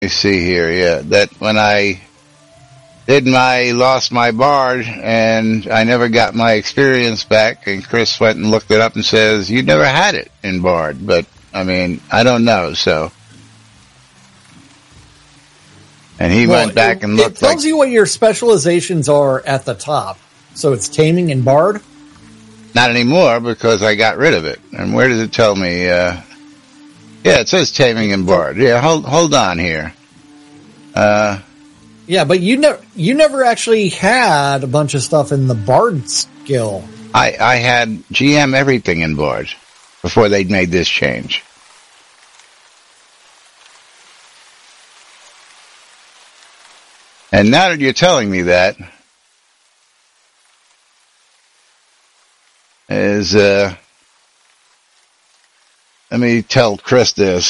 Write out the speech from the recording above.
You see here, yeah, that when I lost my bard and I never got my experience back, and Chris went and looked it up and says, you never had it in bard, but I mean, I don't know, so. And he went back and looked. It tells you what your specializations are at the top. So it's taming and bard? Not anymore, because I got rid of it. And where does it tell me? Yeah, it says taming and bard. Yeah, hold on here. Yeah, but you never actually had a bunch of stuff in the bard skill. I had GM everything in bard before they'd made this change. And now that you're telling me that, let me tell Chris this.